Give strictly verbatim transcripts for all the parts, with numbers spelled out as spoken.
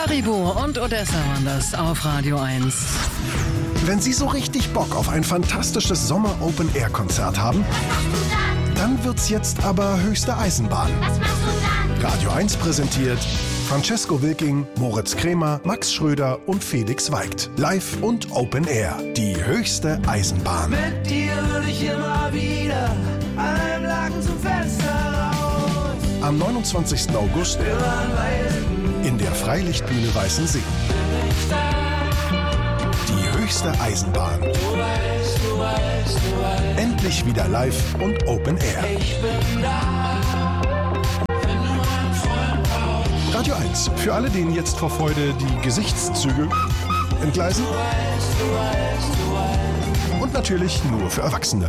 Haribo und Odessa waren das auf Radio eins. Wenn Sie so richtig Bock auf ein fantastisches Sommer-Open-Air-Konzert haben, dann wird's jetzt aber höchste Eisenbahn. Was machst du dann? Radio eins präsentiert Francesco Wilking, Moritz Krämer, Max Schröder und Felix Weigt. Live und Open Air. Die höchste Eisenbahn. Mit dir würde ich immer wieder an einem Laken zum Fenster raus. Am neunundzwanzigsten August Wir waren Weiden. in der Freilichtbühne Weißensee. Die höchste Eisenbahn. Du weißt, du weißt, du weißt. Endlich wieder live und Open Air. Ich bin da. Wenn du einen Freund brauchst. Radio eins. Für alle, denen jetzt vor Freude die Gesichtszüge entgleisen. Du weißt, du weißt, du weißt. Und natürlich nur für Erwachsene.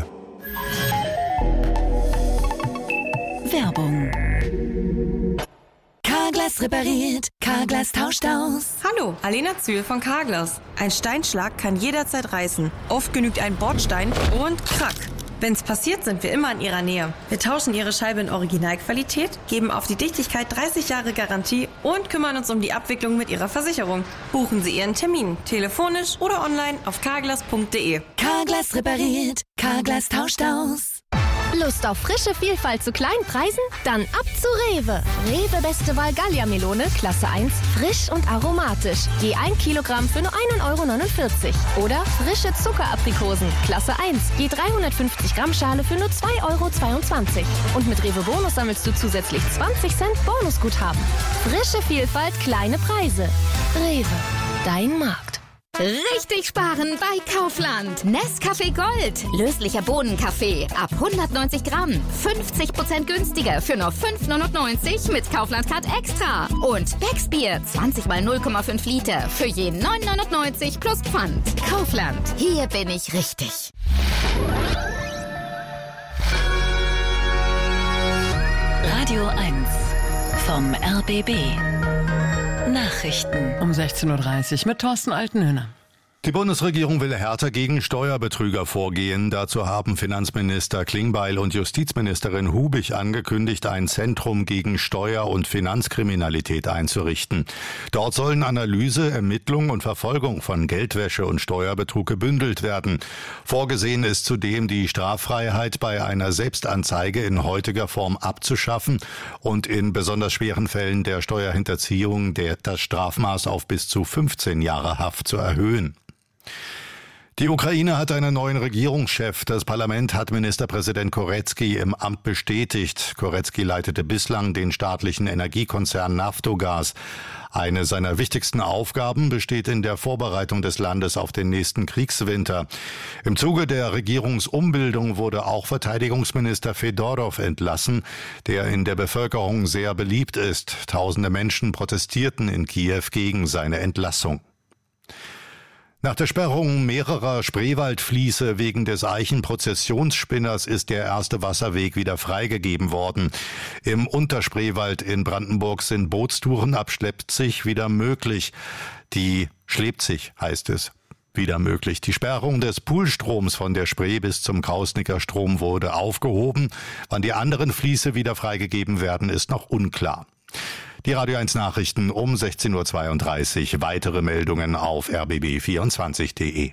Werbung. Carglass repariert, Carglass tauscht aus. Hallo, Alena Zühl von Carglass. Ein Steinschlag kann jederzeit reißen. Oft genügt ein Bordstein und krack. Wenn's passiert, sind wir immer in Ihrer Nähe. Wir tauschen Ihre Scheibe in Originalqualität, geben auf die Dichtigkeit dreißig Jahre Garantie und kümmern uns um die Abwicklung mit Ihrer Versicherung. Buchen Sie Ihren Termin, telefonisch oder online auf carglass punkt de. Carglass repariert, Carglass tauscht aus. Lust auf frische Vielfalt zu kleinen Preisen? Dann ab zu Rewe. Rewe Beste Wahl Gallia-Melone, Klasse eins, frisch und aromatisch. Je ein Kilogramm für nur ein Euro neunundvierzig. Oder frische Zuckeraprikosen, Klasse eins, je dreihundertfünfzig Gramm Schale für nur zwei Euro zweiundzwanzig. Und mit Rewe Bonus sammelst du zusätzlich zwanzig Cent Bonusguthaben. Frische Vielfalt, kleine Preise. Rewe, dein Markt. Richtig sparen bei Kaufland. Nescafé Gold. Löslicher Bohnenkaffee. Ab hundertneunzig Gramm. fünfzig Prozent günstiger für nur fünf neunundneunzig mit Kaufland Card Extra. Und Becksbier. zwanzig mal null Komma fünf Liter. Für je neun neunundneunzig plus Pfand. Kaufland. Hier bin ich richtig. Radio eins vom R B B. Nachrichten. Um sechzehn Uhr dreißig mit Thorsten Altenhöhner. Die Bundesregierung will härter gegen Steuerbetrüger vorgehen. Dazu haben Finanzminister Klingbeil und Justizministerin Hubig angekündigt, ein Zentrum gegen Steuer- und Finanzkriminalität einzurichten. Dort sollen Analyse, Ermittlung und Verfolgung von Geldwäsche und Steuerbetrug gebündelt werden. Vorgesehen ist zudem, die Straffreiheit bei einer Selbstanzeige in heutiger Form abzuschaffen und in besonders schweren Fällen der Steuerhinterziehung der, das Strafmaß auf bis zu fünfzehn Jahre Haft zu erhöhen. Die Ukraine hat einen neuen Regierungschef. Das Parlament hat Ministerpräsident Korecki im Amt bestätigt. Korecki leitete bislang den staatlichen Energiekonzern Naftogaz. Eine seiner wichtigsten Aufgaben besteht in der Vorbereitung des Landes auf den nächsten Kriegswinter. Im Zuge der Regierungsumbildung wurde auch Verteidigungsminister Fedorov entlassen, der in der Bevölkerung sehr beliebt ist. Tausende Menschen protestierten in Kiew gegen seine Entlassung. Nach der Sperrung mehrerer Spreewaldfließe wegen des Eichenprozessionsspinners ist der erste Wasserweg wieder freigegeben worden. Im Unterspreewald in Brandenburg sind Bootstouren ab Schleppzig wieder möglich. Die Schleppzig heißt es. Wieder möglich. Die Sperrung des Poolstroms von der Spree bis zum Krausnicker Strom wurde aufgehoben. Wann die anderen Fließe wieder freigegeben werden, ist noch unklar. Die Radio eins Nachrichten um sechzehn Uhr zweiunddreißig. Weitere Meldungen auf r b b vierundzwanzig punkt de.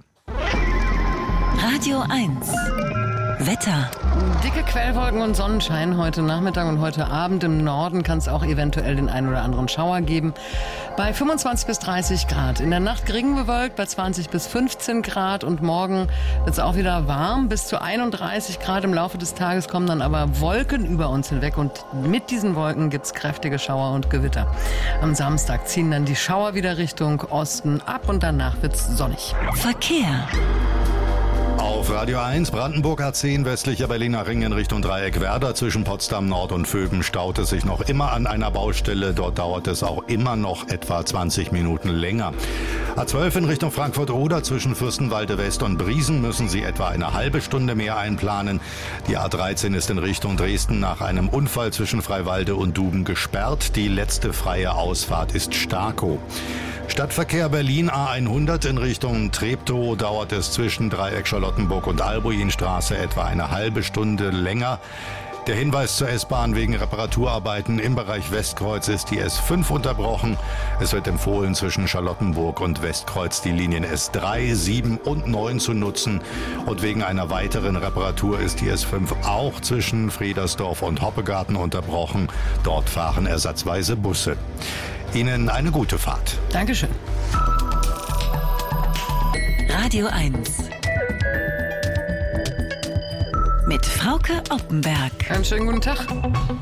Radio eins. Wetter. Dicke Quellwolken und Sonnenschein heute Nachmittag und heute Abend. Im Norden kann es auch eventuell den einen oder anderen Schauer geben. Bei fünfundzwanzig bis dreißig Grad. In der Nacht gering bewölkt bei zwanzig bis fünfzehn Grad. Und morgen wird es auch wieder warm. Bis zu einunddreißig Grad im Laufe des Tages kommen dann aber Wolken über uns hinweg. Und mit diesen Wolken gibt es kräftige Schauer und Gewitter. Am Samstag ziehen dann die Schauer wieder Richtung Osten ab und danach wird es sonnig. Verkehr. Auf Radio eins, Brandenburg A zehn, westlicher Berliner Ring in Richtung Dreieck Werder. Zwischen Potsdam Nord und Vöben staut es sich noch immer an einer Baustelle. Dort dauert es auch immer noch etwa zwanzig Minuten länger. A zwölf in Richtung Frankfurt-Oder, zwischen Fürstenwalde West und Briesen müssen Sie etwa eine halbe Stunde mehr einplanen. Die A dreizehn ist in Richtung Dresden nach einem Unfall zwischen Freiwalde und Duben gesperrt. Die letzte freie Ausfahrt ist Starkow. Stadtverkehr Berlin A hundert in Richtung Treptow dauert es zwischen Dreieck Charlottenburg und Albuinstraße etwa eine halbe Stunde länger. Der Hinweis zur S-Bahn: wegen Reparaturarbeiten im Bereich Westkreuz ist die S fünf unterbrochen. Es wird empfohlen, zwischen Charlottenburg und Westkreuz die Linien S drei, sieben und neun zu nutzen. Und wegen einer weiteren Reparatur ist die S fünf auch zwischen Friedersdorf und Hoppegarten unterbrochen. Dort fahren ersatzweise Busse. Ihnen eine gute Fahrt. Dankeschön. Radio eins. Mit Frauke Oppenberg. Einen schönen guten Tag.